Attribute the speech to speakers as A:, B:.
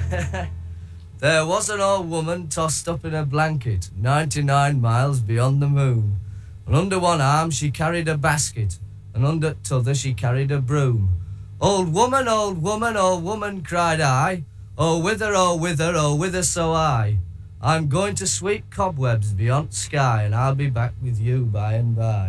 A: There was an old woman tossed up in a blanket, 99 miles beyond the moon. And under one arm she carried a basket, and under t'other she carried a broom. Old woman, old woman, old woman, cried I, oh whither, oh whither, oh whither so I? I'm going to sweep cobwebs beyond sky, and I'll be back with you by and by.